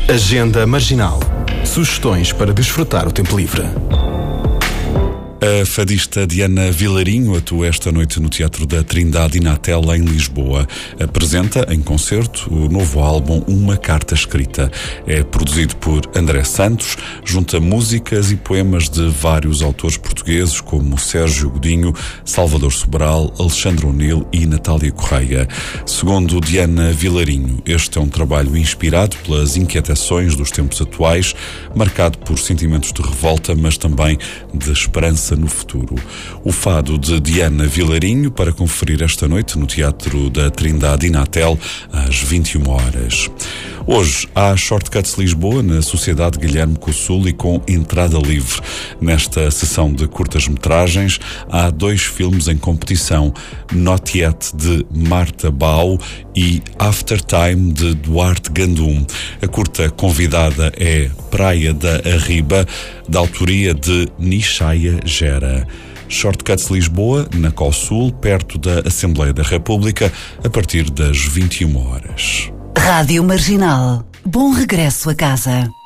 Agenda Marginal. Sugestões para desfrutar o tempo livre. A fadista Diana Vilarinho atua esta noite no Teatro da Trindade Inatel, em Lisboa. Apresenta em concerto o novo álbum Uma Carta Escrita. É produzido por André Santos, junta músicas e poemas de vários autores portugueses como Sérgio Godinho, Salvador Sobral, Alexandre O'Neill e Natália Correia. Segundo Diana Vilarinho, este é um trabalho inspirado pelas inquietações dos tempos atuais, marcado por sentimentos de revolta, mas também de esperança no futuro. O fado de Diana Vilarinho para conferir esta noite no Teatro da Trindade Inatel às 21 horas. Hoje há Shortcuts Lisboa na Sociedade Guilherme Cossul e com entrada livre. Nesta sessão de curtas-metragens há 2 filmes em competição: Not Yet de Marta Bau e After Time de Duarte Gandum. A curta convidada é Praia da Arriba, da autoria de Nishaia Gera. Shortcuts Lisboa, na Cossul, perto da Assembleia da República, a partir das 21 horas. Rádio Marginal. Bom regresso a casa.